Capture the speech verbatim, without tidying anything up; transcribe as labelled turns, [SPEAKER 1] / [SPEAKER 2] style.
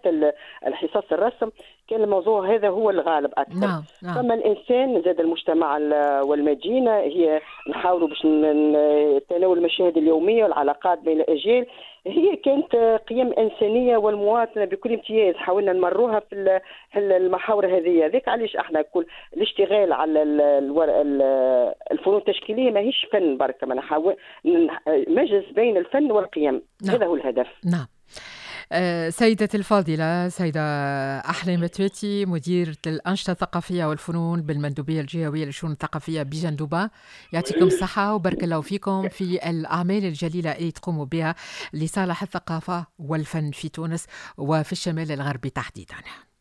[SPEAKER 1] حتى الحصص الرسم كان الموضوع هذا هو الغالب اكثر.
[SPEAKER 2] نعم نعم.
[SPEAKER 1] فما الانسان زاد المجتمع والمدينه هي نحاولوا باش تناول المشاهد اليوميه والعلاقات بين الاجيال، هي كانت قيم انسانيه والمواطنه بكل امتياز حاولنا نمروها في المحاور هذه. ذيك علاش احنا كل الاشتغال على الفنون التشكيليه ماهيش فن برك، ما نحاول نمجز بين الفن والقيم.
[SPEAKER 2] نعم.
[SPEAKER 1] هذا هو الهدف.
[SPEAKER 2] نعم. أه سيدتي الفاضلة سيدة أحلام متواتي، مديرة الأنشطة الثقافية والفنون بالمندوبية الجهوية للشؤون الثقافية بجندوبة، يعطيكم الصحة وبارك الله فيكم في الأعمال الجليلة اللي تقوموا بها لصالح الثقافة والفن في تونس وفي الشمال الغربي تحديدا.